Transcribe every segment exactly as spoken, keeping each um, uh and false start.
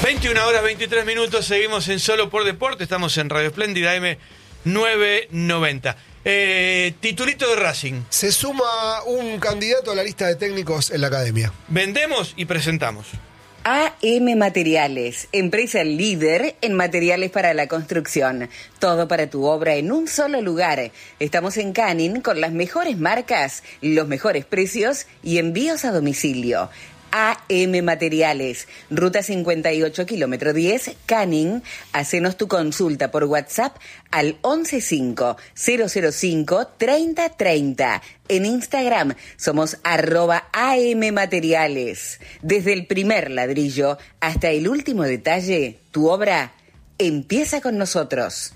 veintiuna horas veintitrés minutos, seguimos en Solo por Deporte, estamos en Radio Espléndida M novecientos noventa. Eh, titulito de Racing. Se suma un candidato a la lista de técnicos en la academia. Vendemos y presentamos. A M Materiales, empresa líder en materiales para la construcción. Todo para tu obra en un solo lugar. Estamos en Canning con las mejores marcas, los mejores precios y envíos a domicilio. A M Materiales, Ruta cincuenta y ocho, kilómetro diez, Canning. Hacenos tu consulta por WhatsApp al once cinco cero cero cinco treinta treinta. En Instagram somos arroba A M Materiales. Desde el primer ladrillo hasta el último detalle, tu obra empieza con nosotros.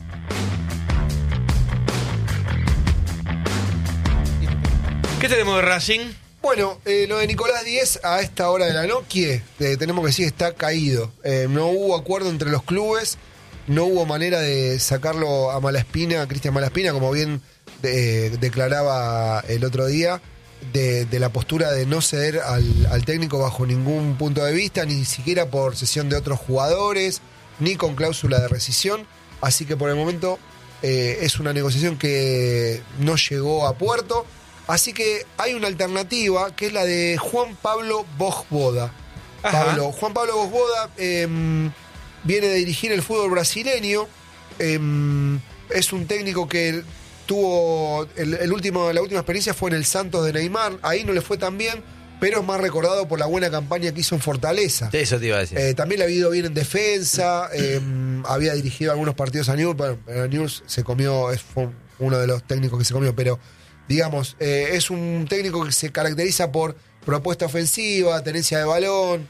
¿Qué tenemos de Racing? Bueno, eh, lo de Nicolás Díez a esta hora de la noche, eh, tenemos que decir, está caído. Eh, no hubo acuerdo entre los clubes, no hubo manera de sacarlo a Malaspina, a Cristian Malaspina, como bien de, declaraba el otro día, de, de la postura de no ceder al, al técnico bajo ningún punto de vista, ni siquiera por cesión de otros jugadores, ni con cláusula de rescisión. Así que por el momento eh, es una negociación que no llegó a puerto. Así que hay una alternativa que es la de Juan Pablo Vojvoda. Pablo, Juan Pablo Vojvoda eh, viene de dirigir el fútbol brasileño. Eh, es un técnico que tuvo el, el último, la última experiencia fue en el Santos de Neymar. Ahí no le fue tan bien, pero es más recordado por la buena campaña que hizo en Fortaleza. Eso te iba a decir. Eh, también le ha ido bien en defensa. Eh, había dirigido algunos partidos a Newell's. Bueno, a Newell's se comió, es, fue uno de los técnicos que se comió, pero digamos, eh, es un técnico que se caracteriza por propuesta ofensiva, tenencia de balón,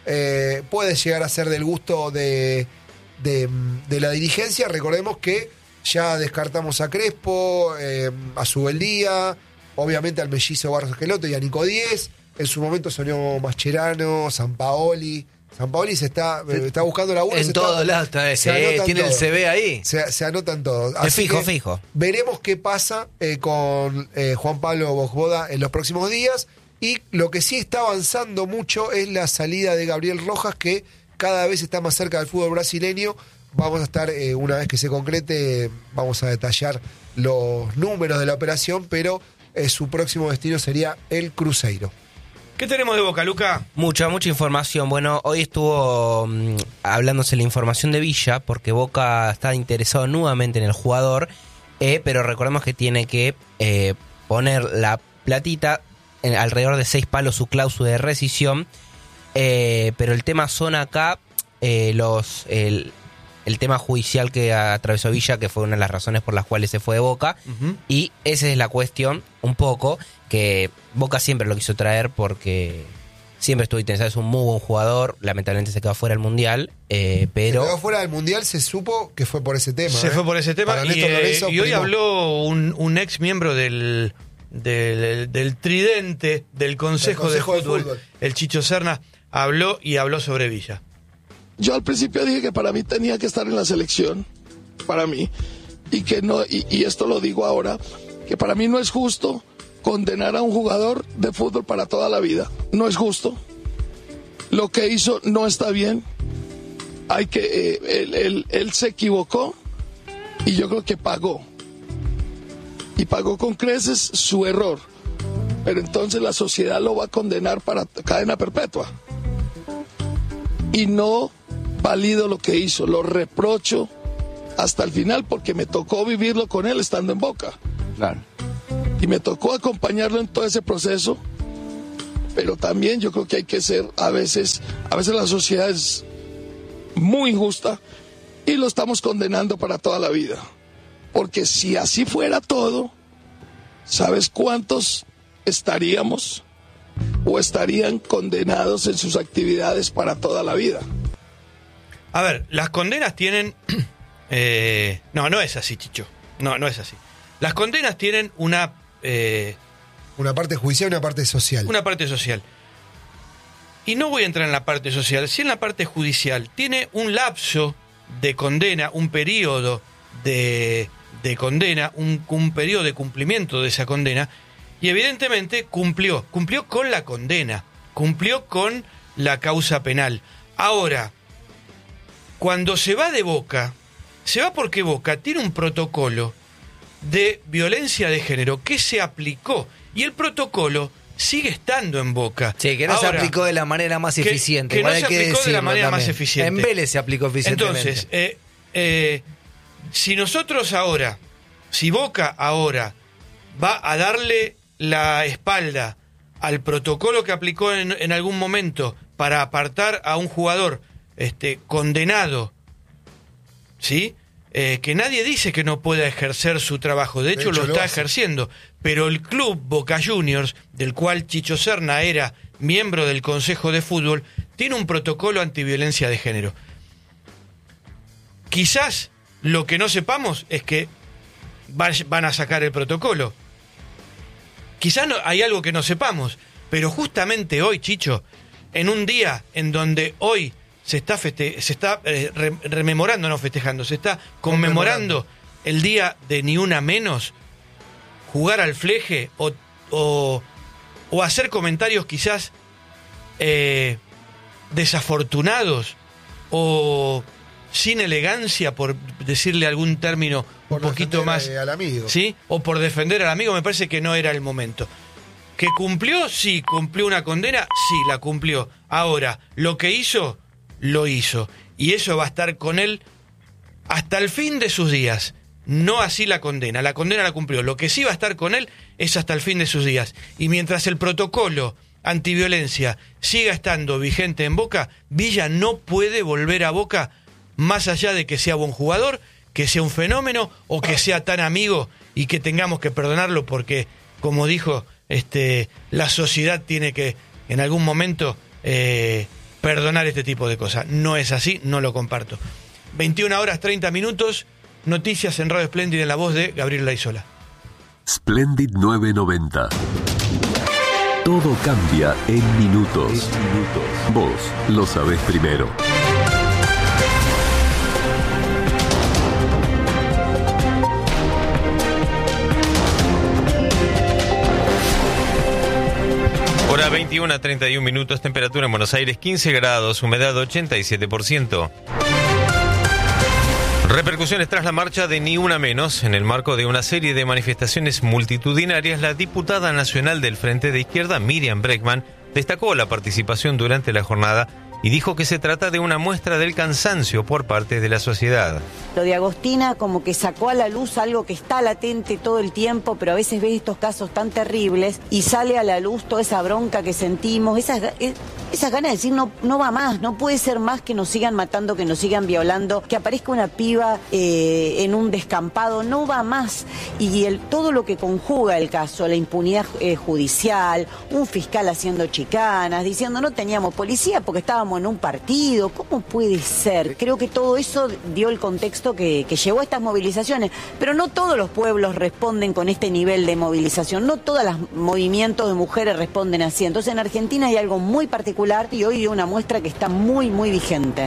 eh, puede llegar a ser del gusto de, de, de la dirigencia. Recordemos que ya descartamos a Crespo, eh, a Subeldía, obviamente al mellizo Barros Esqueloto y a Nico Díez. En su momento soñó Mascherano, Sampaoli. Sampaoli se está, eh, está buscando laburo. En todos lados está ese, eh, tiene todo. El C V ahí. Se, se anotan todos. Es fijo, fijo. Veremos qué pasa eh, con eh, Juan Pablo Vojvoda en los próximos días. Y lo que sí está avanzando mucho es la salida de Gabriel Rojas, que cada vez está más cerca del fútbol brasileño. Vamos a estar, eh, una vez que se concrete, vamos a detallar los números de la operación, pero eh, su próximo destino sería el Cruzeiro. ¿Qué tenemos de Boca, Luca? Mucha, mucha información. Bueno, hoy estuvo um, hablándose la información de Villa, porque Boca está interesado nuevamente en el jugador, eh, pero recordemos que tiene que eh, poner la platita en alrededor de seis palos su cláusula de rescisión, eh, pero el tema son acá eh, los el, el tema judicial que atravesó Villa, que fue una de las razones por las cuales se fue de Boca, uh-huh. Y esa es la cuestión, un poco, que Boca siempre lo quiso traer porque siempre estuvo interesado, es un muy buen jugador, lamentablemente se quedó fuera del Mundial, eh, pero... Se quedó fuera del Mundial, se supo que fue por ese tema. Se ¿eh? fue por ese tema y, eh, y hoy habló un, un ex miembro del, del, del tridente del Consejo, del Consejo de, fútbol, de Fútbol, el Chicho Serna, habló y habló sobre Villa. Yo al principio dije que para mí tenía que estar en la selección, para mí, y que no, y, y esto lo digo ahora, que para mí no es justo condenar a un jugador de fútbol para toda la vida. No es justo. Lo que hizo no está bien. Hay que eh, él, él, él se equivocó y yo creo que pagó. Y pagó con creces su error. Pero entonces la sociedad lo va a condenar para cadena perpetua. Y no valido lo que hizo. Lo reprocho hasta el final porque me tocó vivirlo con él estando en Boca. Claro. Y me tocó acompañarlo en todo ese proceso, pero también yo creo que hay que ser, a veces, a veces la sociedad es muy injusta y lo estamos condenando para toda la vida. Porque si así fuera todo, ¿sabes cuántos estaríamos o estarían condenados en sus actividades para toda la vida? A ver, las condenas tienen... Eh, no, no es así, Chicho. No, no es así. Las condenas tienen una... Eh, una parte judicial y una parte social. Una parte social. Y no voy a entrar en la parte social, sí en la parte judicial. Tiene un lapso de condena, un periodo de, de condena, un, un periodo de cumplimiento de esa condena, y evidentemente cumplió, cumplió con la condena, cumplió con la causa penal. Ahora, cuando se va de Boca, se va porque Boca tiene un protocolo de violencia de género que se aplicó, y el protocolo sigue estando en Boca. Sí, que no Ahora, se aplicó de la manera más que, eficiente. Que no hay se que aplicó de la decirlo manera también. más eficiente. En Vélez se aplicó eficientemente. Entonces, eh, eh, si nosotros ahora, si Boca ahora va a darle la espalda al protocolo que aplicó en, en algún momento para apartar a un jugador este, condenado, ¿sí? Eh, que nadie dice que no pueda ejercer su trabajo, de hecho, de hecho lo, lo está hace. ejerciendo, pero el club Boca Juniors, del cual Chicho Serna era miembro del Consejo de Fútbol, tiene un protocolo antiviolencia de género. Quizás lo que no sepamos es que van a sacar el protocolo. Quizás no, hay algo que no sepamos, pero justamente hoy, Chicho, en un día en donde hoy se está feste se está eh, re rememorando, no festejando, se está conmemorando el día de Ni Una Menos, jugar al fleje o, o, o hacer comentarios quizás eh, desafortunados o sin elegancia, por decirle algún término por un poquito más, al amigo. ¿sí? O por defender al amigo, me parece que no era el momento. ¿Que cumplió? Sí, cumplió una condena, sí, la cumplió. Ahora, lo que hizo, lo hizo. Y eso va a estar con él hasta el fin de sus días. No así la condena. La condena la cumplió. Lo que sí va a estar con él es hasta el fin de sus días. Y mientras el protocolo antiviolencia siga estando vigente en Boca, Villa no puede volver a Boca, más allá de que sea buen jugador, que sea un fenómeno o que sea tan amigo y que tengamos que perdonarlo porque, como dijo, este, la sociedad tiene que en algún momento eh, perdonar este tipo de cosas. No es así, no lo comparto. veintiuna horas treinta minutos, noticias en Radio Splendid en la voz de Gabriel Laizola. Splendid nueve noventa. Todo cambia en minutos. Vos lo sabés primero. Hora veintiuna treinta y un minutos, temperatura en Buenos Aires quince grados, humedad ochenta y siete por ciento. Repercusiones tras la marcha de Ni Una Menos. En el marco de una serie de manifestaciones multitudinarias, la diputada nacional del Frente de Izquierda, Miriam Bregman, destacó la participación durante la jornada y dijo que se trata de una muestra del cansancio por parte de la sociedad. Lo de Agostina como que sacó a la luz algo que está latente todo el tiempo, pero a veces ves estos casos tan terribles y sale a la luz toda esa bronca que sentimos, esas, esas ganas de decir no, no va más, no puede ser más que nos sigan matando, que nos sigan violando, que aparezca una piba eh, en un descampado, no va más. Y el, todo lo que conjuga el caso, la impunidad eh, judicial, un fiscal haciendo chicanas, diciendo no teníamos policía porque estábamos en un partido, ¿cómo puede ser? Creo que todo eso dio el contexto que, que llevó a estas movilizaciones, pero no todos los pueblos responden con este nivel de movilización, no todos los movimientos de mujeres responden así. Entonces en Argentina hay algo muy particular y hoy dio una muestra que está muy, muy vigente.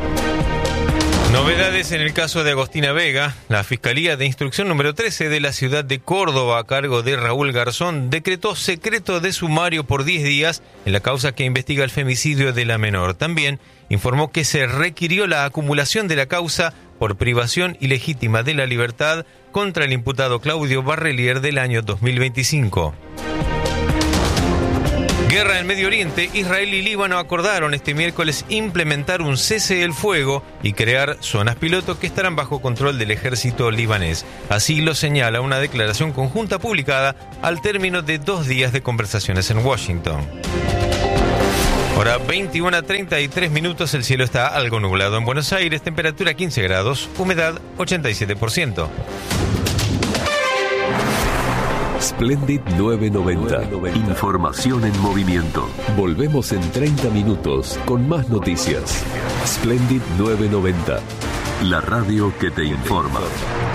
Novedades en el caso de Agostina Vega. La Fiscalía de Instrucción número trece de la ciudad de Córdoba, a cargo de Raúl Garzón, decretó secreto de sumario por diez días en la causa que investiga el femicidio de la menor. También informó que se requirió la acumulación de la causa por privación ilegítima de la libertad contra el imputado Claudio Barrelier del año dos mil veinticinco. Guerra en Medio Oriente. Israel y Líbano acordaron este miércoles implementar un cese del fuego y crear zonas piloto que estarán bajo control del ejército libanés. Así lo señala una declaración conjunta publicada al término de dos días de conversaciones en Washington. Ahora veintiuna treinta y tres minutos, el cielo está algo nublado en Buenos Aires, temperatura quince grados, humedad ochenta y siete por ciento. Splendid nueve noventa. Información en movimiento. Volvemos en treinta minutos con más noticias. Splendid nueve noventa. La radio que te informa.